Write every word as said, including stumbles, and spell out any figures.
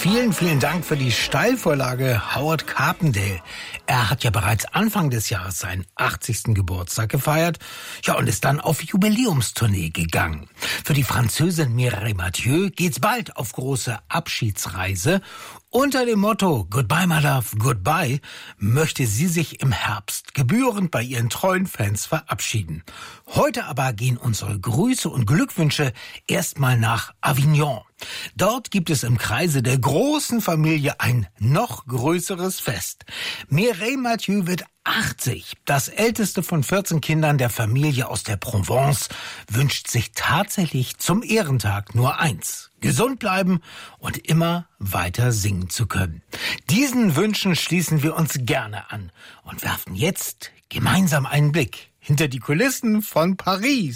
Vielen, vielen Dank für die Steilvorlage, Howard Carpendale. Er hat ja bereits Anfang des Jahres seinen achtzigsten Geburtstag gefeiert, ja, und ist dann auf Jubiläumstournee gegangen. Für die Französin Mireille Mathieu geht's bald auf große Abschiedsreise. Unter dem Motto Goodbye, my love, goodbye möchte sie sich im Herbst gebührend bei ihren treuen Fans verabschieden. Heute aber gehen unsere Grüße und Glückwünsche erstmal nach Avignon. Dort gibt es im Kreise der großen Familie ein noch größeres Fest. Mireille Mathieu wird achtzig. Das älteste von vierzehn Kindern der Familie aus der Provence wünscht sich tatsächlich zum Ehrentag nur eins: gesund bleiben und immer weiter singen zu können. Diesen Wünschen schließen wir uns gerne an und werfen jetzt gemeinsam einen Blick hinter die Kulissen von Paris.